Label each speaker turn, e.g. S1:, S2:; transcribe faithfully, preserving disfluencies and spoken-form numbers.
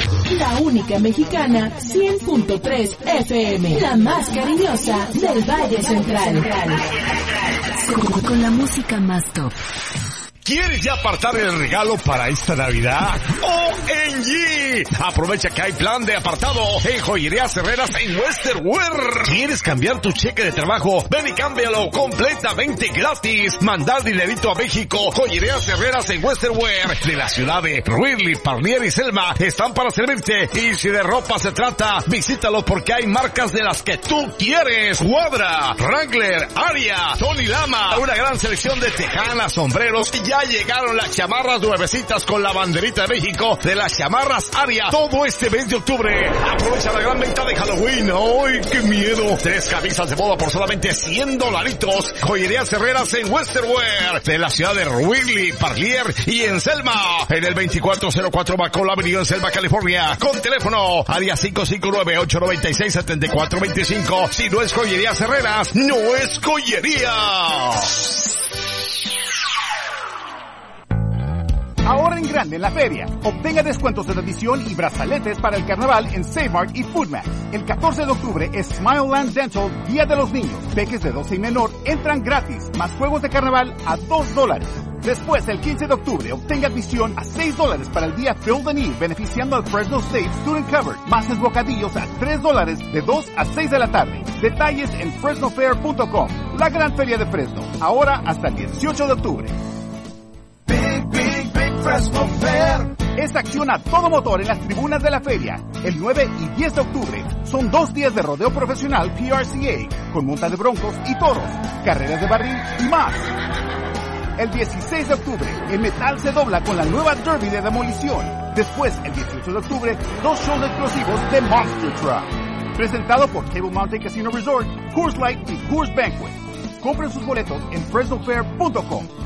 S1: La única mexicana, cien punto tres F M. La más cariñosa del Valle Central. Con, con la música más top.
S2: ¿Quieres ya apartar el regalo para esta Navidad? ¡O M G! Aprovecha que hay plan de apartado en Joyerías Herreras en Western Wear. ¿Quieres cambiar tu cheque de trabajo? Ven y cámbialo completamente gratis. Mandar dinerito a México. Joyerías Herreras en Western Wear de la ciudad de Wrigley, Parlier y Selma están para servirte. Y si de ropa se trata, visítalo porque hay marcas de las que tú quieres. Guadra, Wrangler, Aria, Tony Lama. Una gran selección de tejanas, sombreros y ya Ya llegaron las chamarras nuevecitas con la banderita de México de las chamarras Aria. Todo este mes de octubre. Aprovecha la gran venta de Halloween. ¡Ay, qué miedo! Tres camisas de boda por solamente cien dolaritos. Joyerías Herreras en Western Wear de la ciudad de Wrigley, Parlier y en Selma. En el veinticuatro cero cuatro Macola Avenue en Selma, California. Con teléfono Aria cinco cinco nueve, ocho nueve seis, siete cuatro dos cinco. Si no es Joyerías Herreras, no es joyería.
S3: Ahora en grande en la feria. Obtenga descuentos de tradición y brazaletes para el carnaval en Save Mart y Foodmat. El catorce de octubre es Smileland Dental, Día de los Niños. Peques de doce y menor entran gratis, más juegos de carnaval a dos dólares. Después, el quince de octubre, obtenga admisión a seis dólares para el día Fill the Need, beneficiando al Fresno State Student Covered. Más bocadillos a tres dólares de dos a seis de la tarde. Detalles en fresno fair punto com. La gran feria de Fresno, ahora hasta el dieciocho de octubre. Fresno Fair. Es acción a todo motor en las tribunas de la feria. El nueve y diez de octubre son dos días de rodeo profesional P R C A, con monta de broncos y toros, carreras de barril y más. El dieciséis de octubre, el metal se dobla con la nueva Derby de demolición. Después, el dieciocho de octubre, dos shows explosivos de Monster Truck. Presentado por Table Mountain Casino Resort, Coors Light y Coors Banquet. Compren sus boletos en fresno fair punto com.